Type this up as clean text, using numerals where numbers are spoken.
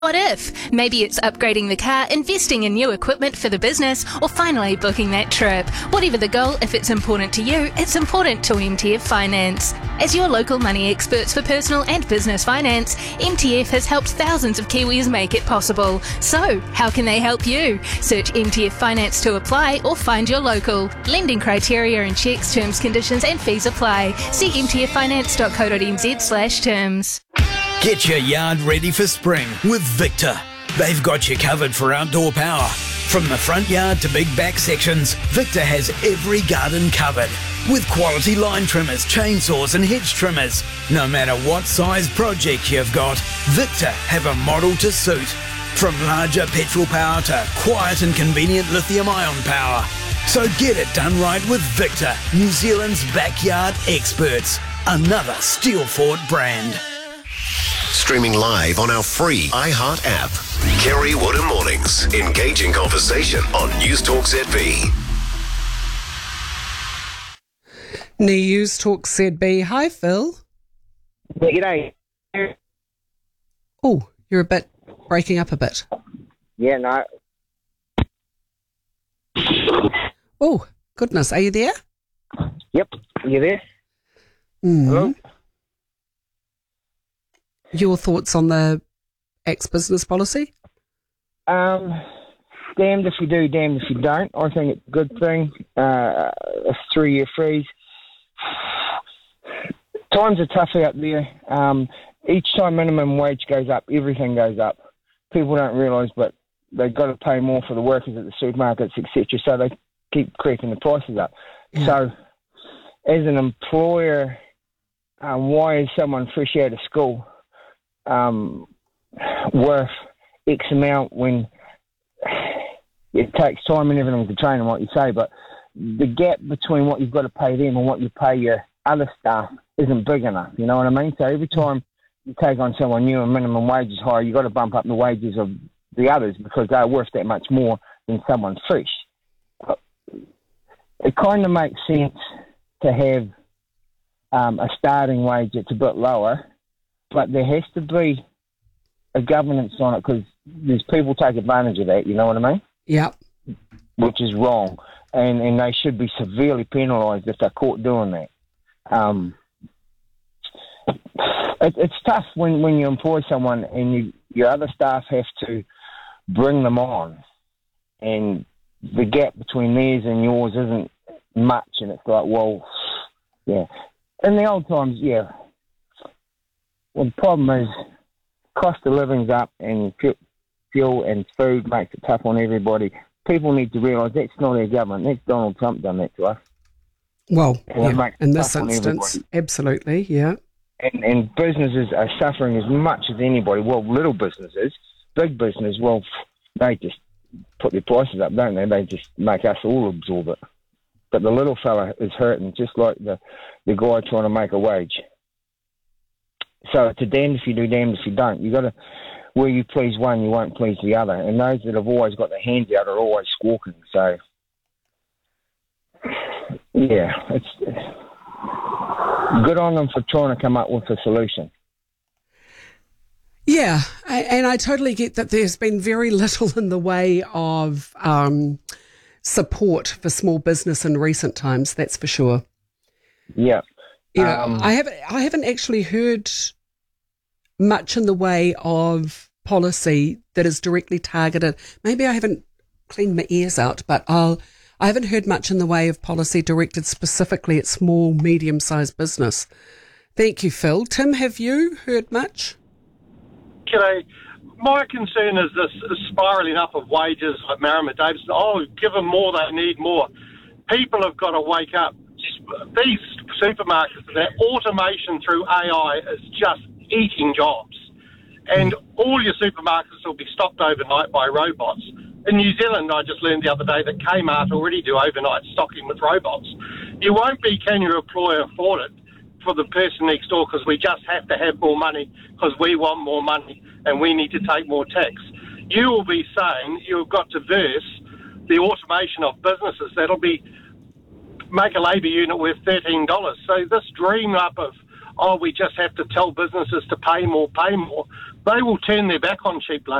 What if? Maybe it's upgrading the car, investing in new equipment for the business, or finally booking that trip. Whatever the goal, if it's important to you, it's important to MTF Finance. As your local money experts for personal and business finance, MTF has helped thousands of Kiwis make it possible. So, how can they help you? Search MTF Finance to apply or find your local. Lending criteria and checks, terms, conditions and fees apply. See mtffinance.co.nz/terms. Get your yard ready for spring with Victor. They've got you covered for outdoor power. From the front yard to big back sections, Victor has every garden covered. With quality line trimmers, chainsaws and hedge trimmers. No matter what size project you've got, Victor have a model to suit. From larger petrol power to quiet and convenient lithium-ion power. So get it done right with Victor, New Zealand's backyard experts. Another Steelfort brand. Streaming live on our free iHeart app. Kerry Woodham Mornings. Engaging conversation on News Talk ZB. News Talk ZB. Hi, Phil. G'day. Oh, you're breaking up a bit. Yeah, no. Oh, goodness. Are you there? Yep. You there? Hello? Your thoughts on the ex-business policy? Damned if you do, damned if you don't. I think it's a good thing. A 3-year freeze. Times are tough out there. Each time minimum wage goes up, everything goes up. People don't realise, but they've got to pay more for the workers at the supermarkets, etc. So they keep creeping the prices up. Yeah. So, as an employer, why is someone fresh out of school worth X amount when it takes time and everything to train them, what you say, but the gap between what you've got to pay them and what you pay your other staff isn't big enough, you know what I mean? So every time you take on someone new and minimum wage is higher, you've got to bump up the wages of the others because they're worth that much more than someone fresh. It kind of makes sense to have a starting wage that's a bit lower, but there has to be a governance on it because there's people take advantage of that, you know what I mean? Yeah. Which is wrong. And they should be severely penalised if they're caught doing that. It's tough when you employ someone and your other staff have to bring them on and the gap between theirs and yours isn't much, and it's like, well, yeah. In the old times, yeah. Well, the problem is cost of living's up and fuel and food makes it tough on everybody. People need to realise that's not our government. That's Donald Trump done that to us. Well, yeah, in this instance, absolutely, yeah. And businesses are suffering as much as anybody. Well, little businesses, big business, well, they just put their prices up, don't they? They just make us all absorb it. But the little fella is hurting, just like the guy trying to make a wage. So it's a damned if you do, damned if you don't. You got to, where you please one, you won't please the other. And those that have always got their hands out are always squawking. So, yeah, it's good on them for trying to come up with a solution. Yeah, and I totally get that there's been very little in the way of support for small business in recent times, that's for sure. Yeah. You know, I haven't actually heard much in the way of policy that is directly targeted. Maybe I haven't cleaned my ears out, but I haven't heard much in the way of policy directed specifically at small, medium-sized business. Thank you, Phil. Tim, have you heard much? G'day. My concern is this spiralling up of wages like Marama Davidson. Oh, give them more, they need more. People have got to wake up. These supermarkets, that automation through AI is just eating jobs. And all your supermarkets will be stocked overnight by robots. In New Zealand, I just learned the other day that Kmart already do overnight stocking with robots. You won't be, can your employer afford it for the person next door because we just have to have more money because we want more money and we need to take more tax. You will be saying you've got to verse the automation of businesses. That'll be make a labour unit worth $13. So this dream up of, oh, we just have to tell businesses to pay more, they will turn their back on cheap labour.